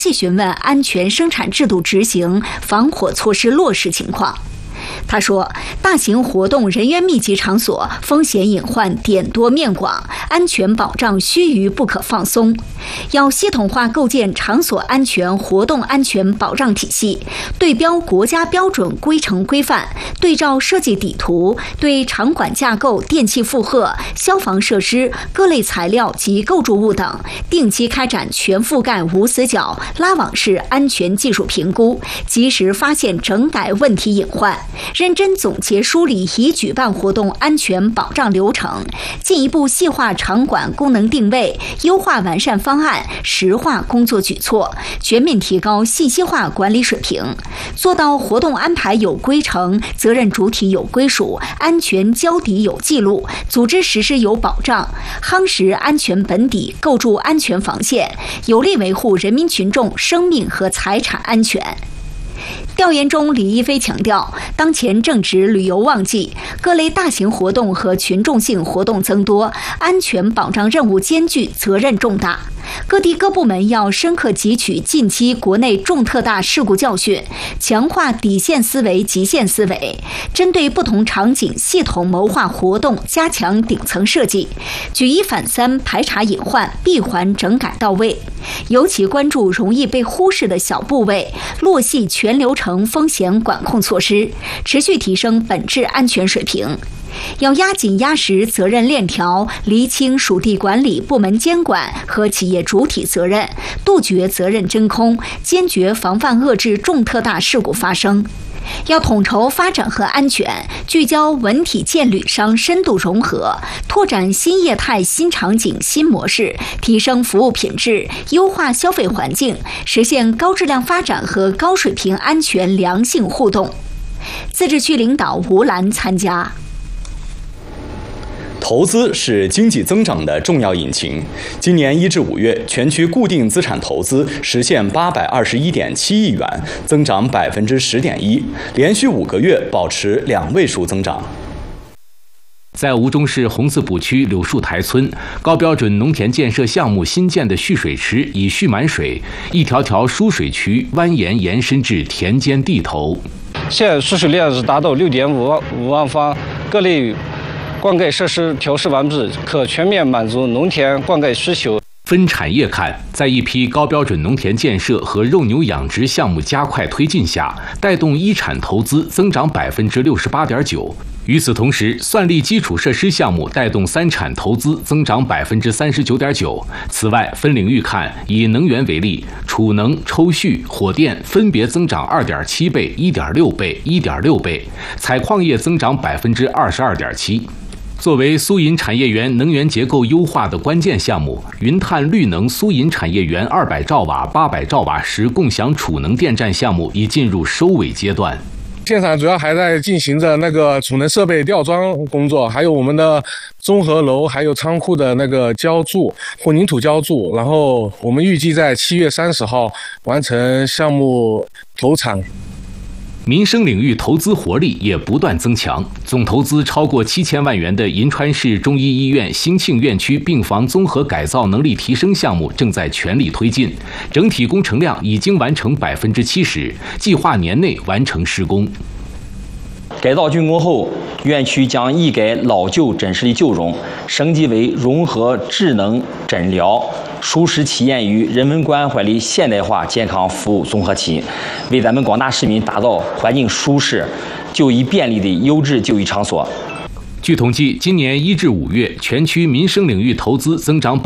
细询问安全生产制度执行、防火措施落实情况。他说，大型活动人员密集场所风险隐患点多面广，安全保障须臾不可放松，要系统化构建场所安全、活动安全保障体系，对标国家标准规程规范，对照设计底图，对场馆架构、电气负荷、消防设施、各类材料及构筑物等，定期开展全覆盖无死角、拉网式安全技术评估，及时发现整改问题隐患，认真总结梳理已举办活动安全保障流程，进一步细化场馆功能定位，优化完善方案，实化工作举措，全面提高信息化管理水平，做到活动安排有规程，责任主体有归属，安全交底有记录，组织实施有保障，夯实安全本底，构筑安全防线，有力维护人民群众生命和财产安全。调研中，李一飞强调，当前正值旅游旺季，各类大型活动和群众性活动增多，安全保障任务艰巨，责任重大。各地各部门要深刻汲取近期国内重特大事故教训，强化底线思维、极限思维，针对不同场景系统谋划活动，加强顶层设计，举一反三，排查隐患，闭环整改到位。尤其关注容易被忽视的小部位，落细全流程风险管控措施，持续提升本质安全水平。要压紧压实责任链条，厘清属地管理、部门监管和企业主体责任，杜绝责任真空，坚决防范遏制重特大事故发生。要统筹发展和安全，聚焦文体建旅商深度融合，拓展新业态、新场景、新模式，提升服务品质，优化消费环境，实现高质量发展和高水平安全良性互动。自治区领导吴兰参加。 投资是经济增长的重要引擎。今年1至5月，全区固定资产投资实现821.7亿元，增长10.1%，连续5个月保持2位数增长。 在吴中市红四堡区柳树台村，高标准农田建设项目新建的蓄水池已蓄满水，一条条输水渠蜿蜒延伸至田间地头。 现输水量是达到6.5万方，各类灌溉设施调试完毕，可全面满足农田灌溉需求。 分产业看，在一批高标准农田建设和肉牛养殖项目加快推进下，带动一产投资增长68.9%。与此同时，算力基础设施项目带动三产投资增长39.9%。此外，分领域看，以能源为例，储能、抽蓄、火电分别增长2.7倍、1.6倍、1.6倍，采矿业增长22.7%。作为苏银产业园能源结构优化的关键项目，云碳绿能苏银产业园200兆瓦、800兆瓦时共享储能电站项目已进入收尾阶段。 现场主要还在进行着那个储能设备吊装工作，还有我们的综合楼还有仓库的那个浇筑、混凝土浇筑，然后我们预计在7月30号完成项目投产。 民生领域投资活力也不断增强，总投资超过7000万元的银川市中医医院兴庆院区病房综合改造能力提升项目正在全力推进，整体工程量已经完成70%，计划年内完成施工。 改造竣工后，院区将一改老旧诊室的旧容，升级为融合智能诊疗、舒适体验与人文关怀的现代化健康服务综合体，为咱们广大市民打造环境舒适、就医便利的优质就医场所。 据统计，今年1至5月，全区民生领域投资增长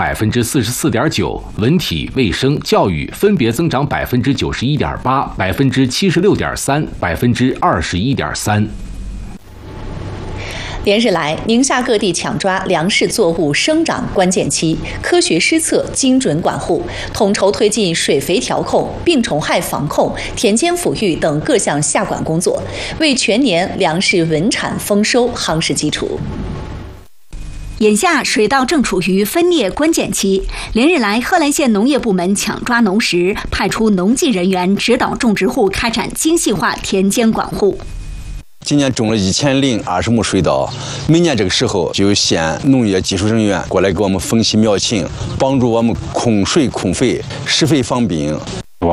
44.9%，文体、卫生、教育分别增长91.8%、76.3%、21.3%。 连日来，宁夏各地抢抓粮食作物生长关键期，科学施策，精准管护，统筹推进水肥调控、病虫害防控、田间抚育等各项下管工作，为全年粮食稳产丰收夯实基础。 眼下水稻正处于分裂关键期，连日来，贺兰县农业部门抢抓农时，派出农技人员指导种植户开展精细化田间管护。 今年种了1020亩水稻，每年这个时候就有县农业技术人员过来给我们分析苗情，帮助我们控水控肥，施肥防病。